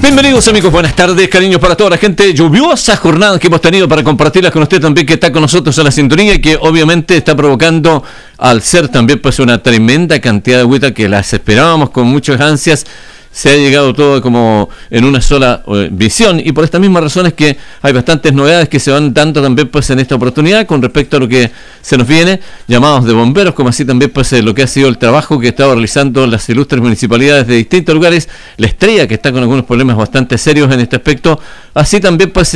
Bienvenidos amigos, buenas tardes, cariños para toda la gente. Lluviosa jornada que hemos tenido para compartirlas con usted también, que está con nosotros en la sintonía, que obviamente está provocando, al ser también pues una tremenda cantidad de agüita que las esperábamos con muchas ansias. Se ha llegado todo como en una sola visión, y por estas mismas razones que hay bastantes novedades que se van dando también pues en esta oportunidad con respecto a lo que se nos viene, llamados de bomberos, como así también pues lo que ha sido el trabajo que estaba realizando las ilustres municipalidades de distintos lugares, la Estrella, que está con algunos problemas bastante serios en este aspecto, así también pues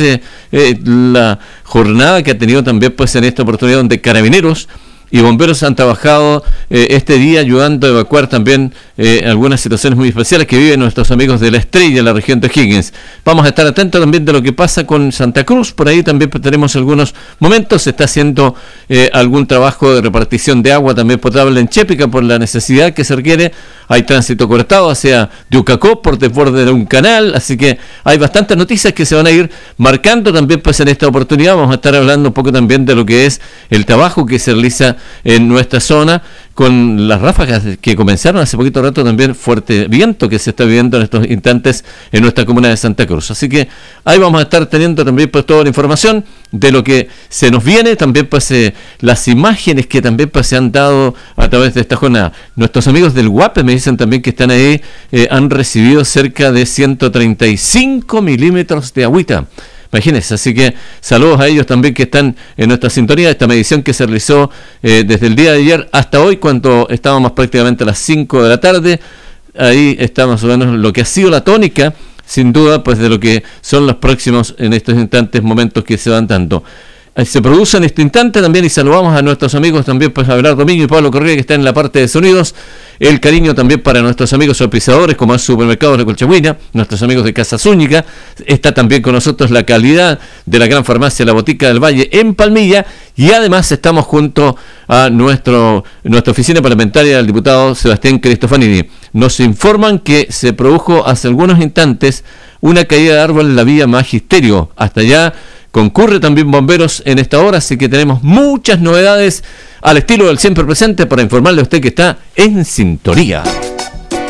la jornada que ha tenido también pues en esta oportunidad, donde Carabineros y bomberos han trabajado este día ayudando a evacuar también algunas situaciones muy especiales que viven nuestros amigos de la Estrella en la región de Higgins. Vamos a estar atentos también de lo que pasa con Santa Cruz. Por ahí también tenemos algunos momentos. Se está haciendo algún trabajo de repartición de agua también potable en Chépica por la necesidad que se requiere. Hay tránsito cortado hacia Yucacó por desborde de un canal, así que hay bastantes noticias que se van a ir marcando también pues en esta oportunidad. Vamos a estar hablando un poco también de lo que es el trabajo que se realiza en nuestra zona, con las ráfagas que comenzaron hace poquito rato, también fuerte viento que se está viviendo en estos instantes en nuestra comuna de Santa Cruz. Así que ahí vamos a estar teniendo también pues toda la información de lo que se nos viene, también pues las imágenes que también pues se han dado a través de esta jornada. Nuestros amigos del Guape me dicen también que están ahí, han recibido cerca de 135 milímetros de agüita. Imagínense, así que saludos a ellos también que están en nuestra sintonía. Esta medición que se realizó desde el día de ayer hasta hoy, cuando estábamos prácticamente a las 5 de la tarde, ahí está más o menos lo que ha sido la tónica, sin duda, pues de lo que son los próximos, en estos instantes, momentos que se van dando. Se produce en este instante también, y saludamos a nuestros amigos también, pues Abelardo Domingo y Pablo Correa, que están en la parte de sonidos. El cariño también para nuestros amigos sorpisadores, como es Supermercados de Colchagüina, nuestros amigos de Casa Zúñiga. Está también con nosotros la calidad de la gran farmacia La Botica del Valle en Palmilla, y además estamos junto a nuestra oficina parlamentaria del diputado Sebastián Cristofanini. Nos informan que se produjo hace algunos instantes una caída de árbol en la vía Magisterio. Hasta allá concurre también bomberos en esta hora, así que tenemos muchas novedades al estilo del siempre presente para informarle a usted que está en sintonía.